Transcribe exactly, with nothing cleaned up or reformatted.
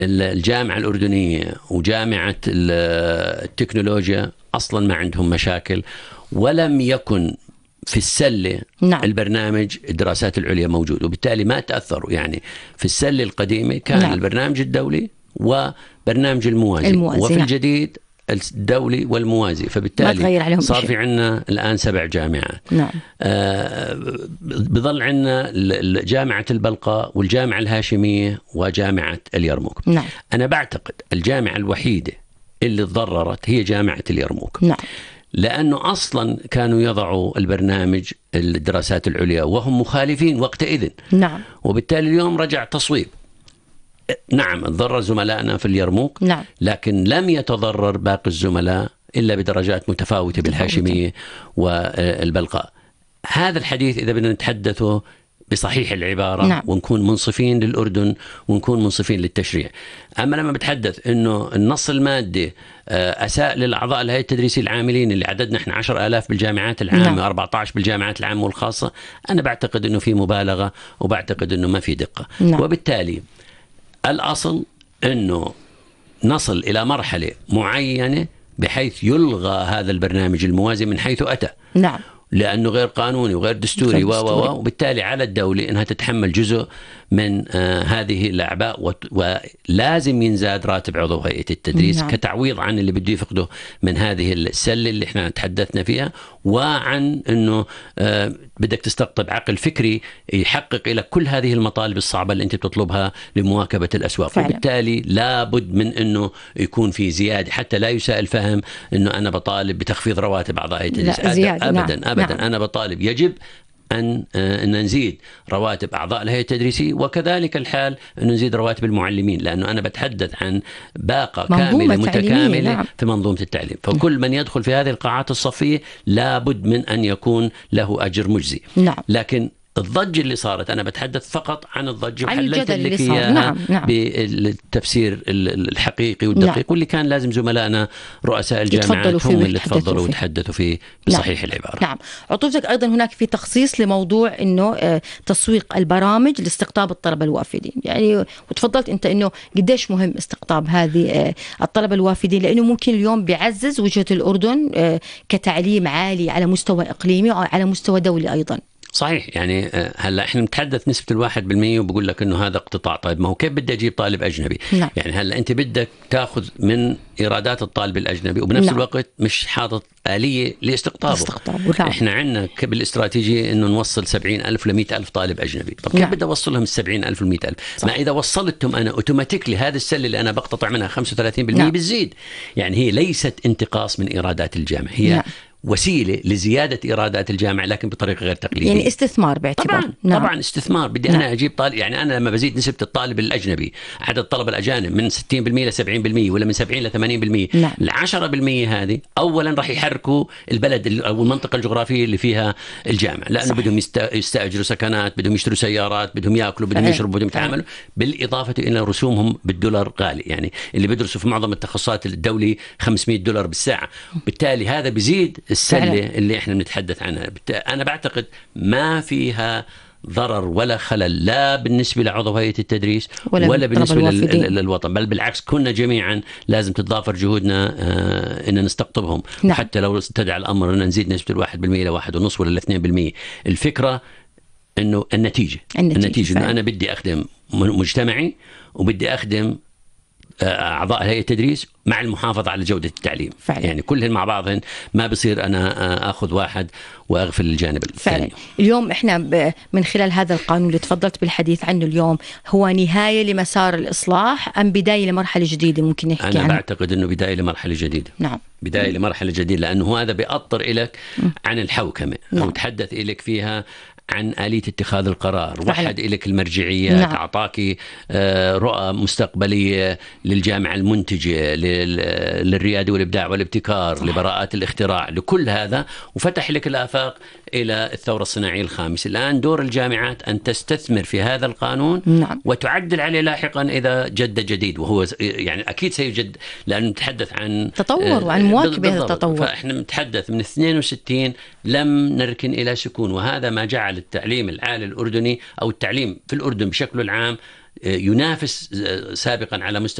الجامعة الأردنية وجامعة التكنولوجيا أصلا ما عندهم مشاكل، ولم يكن في السلة نعم. البرنامج الدراسات العليا موجود، وبالتالي ما تأثروا. يعني في السلة القديمة كان نعم. البرنامج الدولي وبرنامج الموازي, الموازي وفي نعم. الجديد الدولي والموازي، فبالتالي صار في عنا الآن سبع جامعات. نعم. آه بظل عنا جامعة البلقاء والجامعة الهاشمية وجامعة اليرموك. نعم. أنا بعتقد الجامعة الوحيدة اللي تضررت هي جامعة اليرموك. نعم. لأنه أصلا كانوا يضعوا البرنامج الدراسات العليا وهم مخالفين وقتئذ. نعم. وبالتالي اليوم رجع تصويب. نعم تضرر زملائنا في اليرموك، نعم. لكن لم يتضرر باقي الزملاء إلا بدرجات متفاوتة بالهاشمية والبلقاء. هذا الحديث إذا بدنا نتحدثه بصحيح العبارة، نعم. ونكون منصفين للأردن ونكون منصفين للتشريع. أما لما بتحدث إنه النص المادي أساء للأعضاء الهيئة التدريسية العاملين اللي عددنا إحنا عشر آلاف بالجامعات العامة، نعم. أربعة عشر بالجامعات العامة والخاصة، أنا بعتقد إنه في مبالغة وبعتقد إنه ما في دقة. نعم. وبالتالي الأصل أنه نصل إلى مرحلة معينة بحيث يلغى هذا البرنامج الموازي من حيث أتى. نعم. لأنه غير قانوني وغير دستوري و و وبالتالي على الدولة أنها تتحمل جزء من آه هذه الأعباء، ولازم ينزاد راتب عضو هيئة التدريس. نعم. كتعويض عن اللي بده يفقده من هذه السلة اللي احنا تحدثنا فيها، وعن أنه آه بدك تستقطب عقل فكري يحقق إلى كل هذه المطالب الصعبة اللي أنت بتطلبها لمواكبة الأسواق. فعلا. وبالتالي لابد من أنه يكون في زيادة، حتى لا يساء الفهم أنه أنا بطالب بتخفيض رواتب أعضاء هيئة التدريس. أبدا. نعم. أبدا, أبداً. نعم. أنا بطالب يجب أن أن نزيد رواتب أعضاء الهيئة التدريسية، وكذلك الحال أن نزيد رواتب المعلمين، لأنه أنا بتحدث عن باقة كاملة متكاملة. نعم. في منظومة التعليم. فكل من يدخل في هذه القاعات الصفية لابد من أن يكون له أجر مجزي. نعم. لكن الضجة اللي صارت، أنا بتحدث فقط عن الضجة وحللت اللي فيها. نعم. نعم. بالتفسير الحقيقي والدقيق. نعم. واللي كان لازم زملائنا رؤساء الجامعات هم اللي تفضلوا وتحدثوا فيه بصحيح. نعم. العبارة. نعم. عطوفتك أيضا هناك في تخصيص لموضوع إنه تسويق البرامج لاستقطاب الطلبة الوافدين، يعني وتفضلت أنت إنه قديش مهم استقطاب هذه الطلبة الوافدين، لأنه ممكن اليوم بيعزز وجهة الأردن كتعليم عالي على مستوى إقليمي وعلى مستوى دولي أيضا. صحيح. يعني هلا احنا نتحدث نسبة الواحد بالمية وبقول لك انه هذا اقتطاع. طيب ما هو كيف بدي اجيب طالب اجنبي؟ نعم. يعني هلا انت بدك تاخذ من ايرادات الطالب الاجنبي وبنفس نعم. الوقت مش حاطط آلية لاستقطابه. استقطابه. نعم. احنا عندنا بالاستراتيجية انه نوصل سبعين ألف لمئة ألف طالب اجنبي. طب كيف نعم. بدي اوصلهم السبعين ألف لمئة ألف؟ صح. ما اذا وصلتهم انا اوتوماتيكلي هذه السلة اللي انا بقتطع منها خمسة وثلاثين بالمئة نعم. بتزيد. يعني هي ليست انتقاص من ايرادات الجامعة، هي نعم. وسيلة لزيادة إيرادات الجامعة لكن بطريقة غير تقليدية. يعني استثمار باعتبار. طبعا. نعم. طبعا استثمار. بدي نعم. أنا أجيب طالب، يعني أنا لما بزيد نسبة الطالب الأجنبي، عدد الطلبة الأجانب من ستين بالمئة ل سبعين بالمئة ولا من سبعين ل ثمانين بالمئة، نعم. العشرة بالمئة هذه أولا راح يحركوا البلد أو المنطقة الجغرافية اللي فيها الجامعة، لأنه صحيح. بدهم يستأجروا سكنات، بدهم يشتروا سيارات، بدهم يأكلوا، بدهم يشربوا، بدهم يتعاملوا، بالإضافة إلى رسومهم بالدولار غالي. يعني اللي بيدرسوا في معظم التخصصات الدولي خمسمئة دولار بالساعة. بالتالي هذا بيزيد السلة اللي احنا بنتحدث عنها. أنا بعتقد ما فيها ضرر ولا خلل لا بالنسبة لعضو هيئة التدريس ولا, ولا بالنسبة للوطن، بل بالعكس كنا جميعا لازم تتضافر جهودنا آه إن نستقطبهم. نعم. حتى لو استدعى الأمر أن نزيد نسبة الواحد بالمئة لواحد ونص ولا الاثنين بالمئة. الفكرة إنه النتيجة النتيجة, النتيجة إنه أنا بدي أخدم مجتمعي وبدي أخدم أعضاء هيئة التدريس مع المحافظة على جودة التعليم. فعلا. يعني كلهن مع بعضهن، ما بصير أنا أخذ واحد وأغفل الجانب الثاني. فعلا. اليوم إحنا من خلال هذا القانون اللي تفضلت بالحديث عنه اليوم، هو نهاية لمسار الإصلاح أم بداية لمرحلة جديدة ممكن نحكي عنها؟ أنا بعتقد أنه بداية لمرحلة جديدة. نعم. بداية لمرحلة جديدة، لأنه هذا بيأطر إليك عن الحوكمة. نعم. وتحدث إليك فيها عن آلية اتخاذ القرار، وحد إليك المرجعيات. نعم. أعطاك رؤى مستقبلية للجامعة المنتجة، للريادة والإبداع والابتكار. صح. لبراءات الاختراع، لكل هذا، وفتح لك الآفاق إلى الثورة الصناعية الخامسة. الآن دور الجامعات أن تستثمر في هذا القانون. نعم. وتعدل عليه لاحقا إذا جد جديد، وهو يعني أكيد سيجد، لأنه نتحدث عن تطور وعن مواكبة التطور. فإحنا نتحدث من اثنين وستين لم نركن إلى سكون، وهذا ما جعل التعليم العالي الأردني أو التعليم في الأردن بشكل العام ينافس سابقا على مستوى